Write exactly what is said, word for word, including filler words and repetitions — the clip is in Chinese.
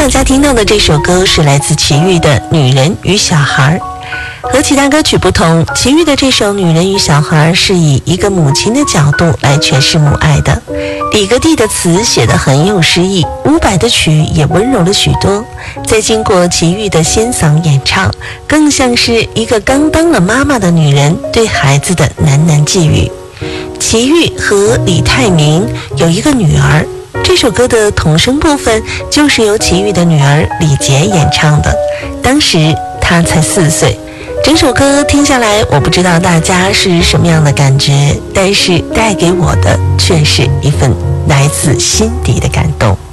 大家听到的这首歌是来自齐豫的《女人与小孩》。和其他歌曲不同，齐豫的这首《女人与小孩》是以一个母亲的角度来诠释母爱的。李格弟的词写得很有诗意，伍佰的曲也温柔了许多。再经过齐豫的仙嗓演唱，更像是一个刚当了妈妈的女人对孩子的喃喃寄语。齐豫和李泰明有一个女儿，这首歌的童声部分就是由齐豫的女儿李洁演唱的，当时她才四岁。整首歌听下来，我不知道大家是什么样的感觉，但是带给我的却是一份来自心底的感动。